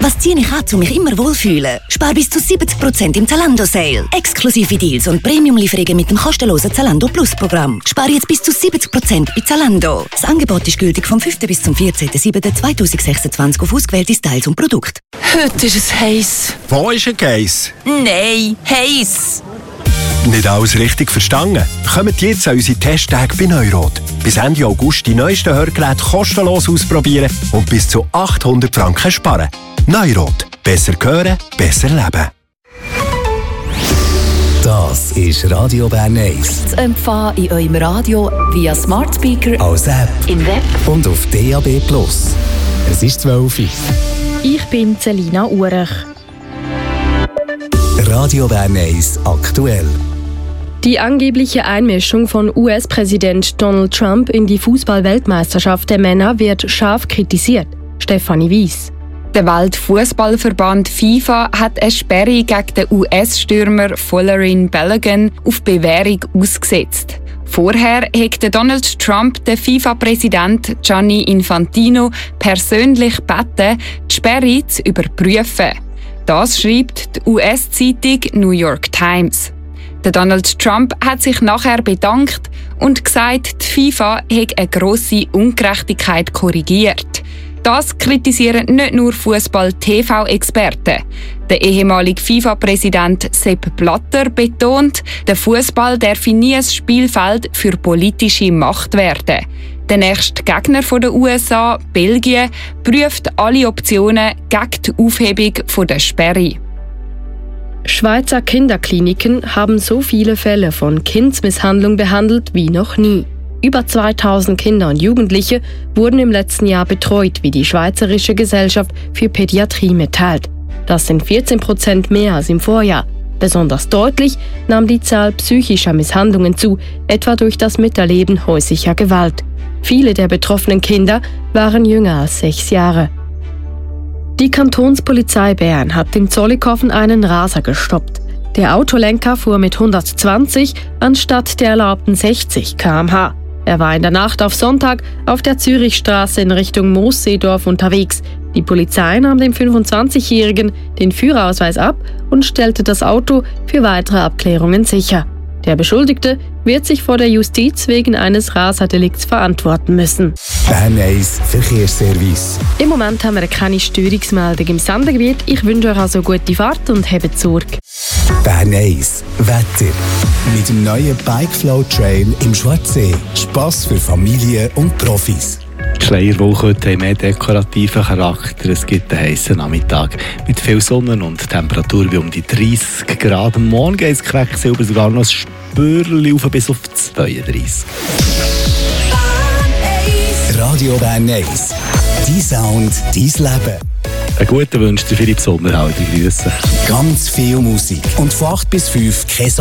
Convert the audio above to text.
Was ziehe ich an, um mich immer wohlfühlen? Spar bis zu 70% im Zalando-Sale. Exklusive Deals und Premium-Lieferungen mit dem kostenlosen Zalando Plus-Programm. Spar jetzt bis zu 70% bei Zalando. Das Angebot ist gültig vom 5. bis zum 14.07.2026 auf ausgewählte Styles und Produkte. Heute ist es heiß. Wo ist ein Geiss? Nein, heiß. Nicht alles richtig verstanden? Kommt jetzt an unsere Testtage bei Neurot. Bis Ende August die neuesten Hörgeräte kostenlos ausprobieren und bis zu 800 Franken sparen. Neurot. Besser hören, besser leben. Das ist Radio Bern 1. Zu empfangen in eurem Radio via Smart Speaker, Als App im Web und auf DAB+. Es ist 12 Uhr. Ich bin Selina Urech. Radio Bern 1 aktuell. Die angebliche Einmischung von US-Präsident Donald Trump in die Fußball-Weltmeisterschaft der Männer wird scharf kritisiert. Stefanie Weiss. Der Weltfußballverband FIFA hat eine Sperre gegen den US-Stürmer Folarin Balogun auf Bewährung ausgesetzt. Vorher hätte Donald Trump den FIFA-Präsident Gianni Infantino persönlich gebeten, die Sperre zu überprüfen. Das schreibt die US-Zeitung New York Times. Der Donald Trump hat sich nachher bedankt und gesagt, die FIFA hätte eine grosse Ungerechtigkeit korrigiert. Das kritisieren nicht nur Fußball-TV-Experten. Der ehemalige FIFA-Präsident Sepp Blatter betont, der Fußball darf nie ein Spielfeld für politische Macht werden. Der nächste Gegner der USA, Belgien, prüft alle Optionen gegen die Aufhebung der Sperre. Schweizer Kinderkliniken haben so viele Fälle von Kindsmisshandlung behandelt wie noch nie. Über 2000 Kinder und Jugendliche wurden im letzten Jahr betreut, wie die Schweizerische Gesellschaft für Pädiatrie mitteilt. Das sind 14% mehr als im Vorjahr. Besonders deutlich nahm die Zahl psychischer Misshandlungen zu, etwa durch das Miterleben häuslicher Gewalt. Viele der betroffenen Kinder waren jünger als 6 Jahre. Die Kantonspolizei Bern hat in Zollikofen einen Raser gestoppt. Der Autolenker fuhr mit 120 anstatt der erlaubten 60 km/h. Er war in der Nacht auf Sonntag auf der Zürichstraße in Richtung Moosseedorf unterwegs. Die Polizei nahm dem 25-Jährigen den Führerausweis ab und stellte das Auto für weitere Abklärungen sicher. Der Beschuldigte wird sich vor der Justiz wegen eines Raserdelikts verantworten müssen. Bern 1 Verkehrsservice. Im Moment haben wir keine Störungsmeldung im Sendegebiet. Ich wünsche euch also gute Fahrt und habt Sorge. Bern 1 Wetter. Mit dem neuen Bikeflow Trail im Schwarzsee. Spass für Familien und Profis. Die Schleierwolken haben mehr dekorativen Charakter. Es gibt einen heissen Nachmittag mit viel Sonne und Temperatur wie um die 30 Grad. Am Morgen geht es Quecksilber sogar noch ein Spürchen auf bis auf 32. Radio Bern 1. Dein Sound, dein Leben. Einen guten Wunsch dir Philipp Sommerhalter. Grüße. Ganz viel Musik. Und von 8 bis 5 kein